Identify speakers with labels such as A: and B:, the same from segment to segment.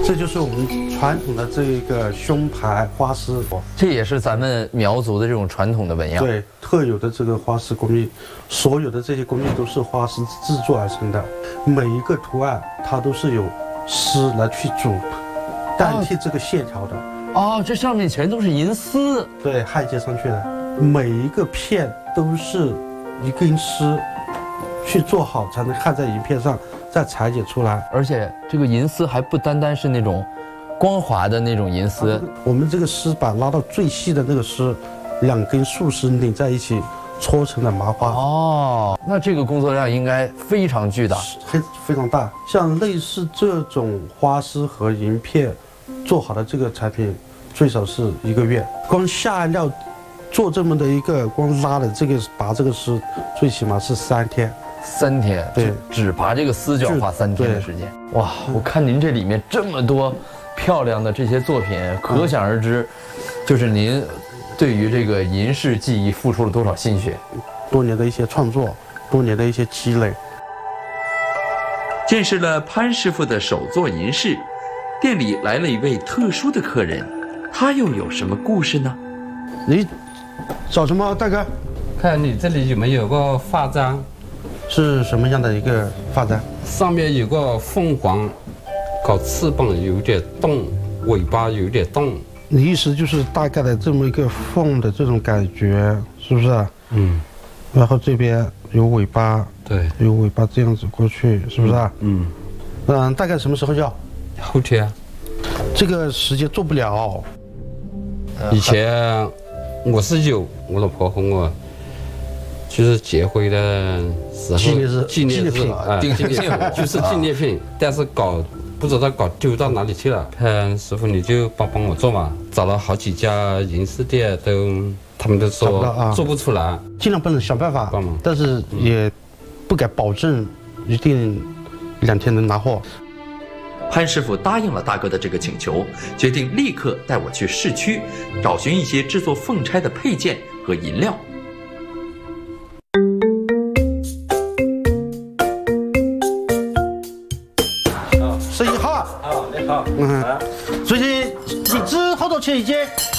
A: 这就是我们传统的这个胸牌花丝，
B: 这也是咱们苗族的这种传统的纹样。
A: 对，特有的这个花丝工艺，所有的这些工艺都是花丝制作而成的，每一个图案它都是有丝来去代替这个线条的。
B: 哦，这上面全都是银丝，
A: 对，焊接上去的，每一个片都是一根丝去做好，才能焊在银片上，再裁剪出来。
B: 而且这个银丝还不单单是那种光滑的那种银丝，
A: 我们这个丝板拉到最细的那个丝，2根树丝拧在一起，搓成了麻花。
B: 哦，那这个工作量应该非常巨大，
A: 非常大。像类似这种花丝和银片做好的这个产品，最少是1个月。光下料做这么的一个，光拉的这个拔这个丝，最起码是3天。
B: 3天，
A: 对，
B: 只拔这个丝就要花3天的时间。哇，我看您这里面这么多漂亮的这些作品，可想而知，就是您对于这个银饰技艺付出了多少心血，
A: 多年的一些创作，多年的一些积累。
C: 见识了潘师傅的手作银饰，店里来了一位特殊的客人，他又有什么故事呢？
A: 你找什么，大哥？
D: 看你这里有没有个发簪？
A: 是什么样的一个发簪？
D: 上面有个凤凰，搞翅膀有点动，尾巴有点动。
A: 你意思就是大概的这么一个凤的这种感觉，是不是？
D: 嗯。
A: 然后这边有尾巴，
D: 对，
A: 有尾巴这样子过去，是不是？大概什么时候要？
D: 后天。
A: 这个时间做不了。
D: 以前我是有，我老婆和我就是结婚的时候纪念日啊，就是纪念品，但是不知道搞丢到哪里去了。潘师傅你就帮我做嘛，找了好几家银饰店他们都说做不出来，
A: 尽量帮你想办法
D: 帮忙，
A: 但是也不敢保证一定2天能拿货。
C: 潘师傅答应了大哥的这个请求，决定立刻带我去市区找寻一些制作凤钗的配件和银料。
A: 生意好。
D: 你好。
A: 最近荔枝好多钱一斤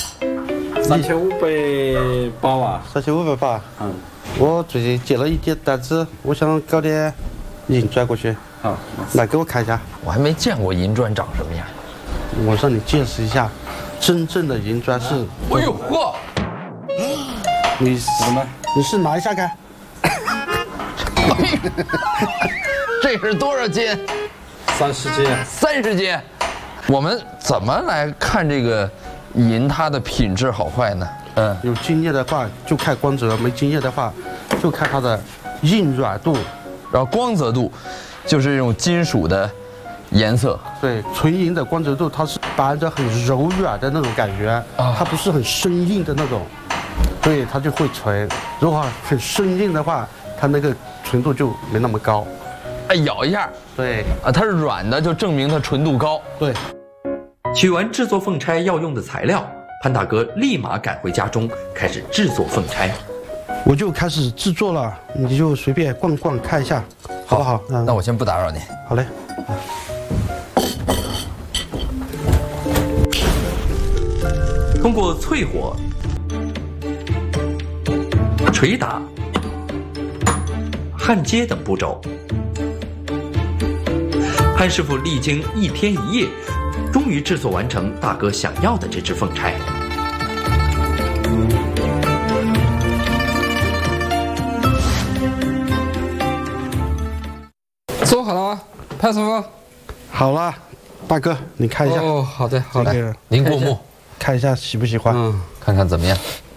D: ？3500包啊
A: ，3500包。我最近接了一点单子，我想搞点银砖过去。
D: 好，
A: 来给我看一下。
B: 我还没见过银砖长什么样。
A: 我让你见识一下，真正的银砖是。
B: 哎呦嚯！
A: 你什么？你是拿一下看。
B: 这是多少斤
D: ？30斤。
B: 30斤。我们怎么来看这个银它的品质好坏呢？
A: 有经验的话就看光泽，没经验的话就看它的硬软度，
B: 然后光泽度就是这种金属的颜色。
A: 对，纯银的光泽度它是打着很柔软的那种感觉，它不是很生硬的那种，所以它就会纯。如果很生硬的话，它那个纯度就没那么高。
B: 咬一下，
A: 对
B: 它是软的，就证明它纯度高。
A: 对。
C: 取完制作凤钗要用的材料，潘大哥立马赶回家中，开始制作凤钗。
A: 我就开始制作了，你就随便逛逛看一下，好不好？
B: 那我先不打扰你。
A: 好嘞。
C: 通过淬火、捶打、焊接等步骤，潘师傅历经1天1夜，终于制作完成大哥想要的这只凤钗。
D: 做好了吗，潘师傅？
A: 好了，大哥，你看一下。
D: 哦，好的，好的。
B: 您过目，
A: 看一下喜不喜欢？
B: 看看怎么样。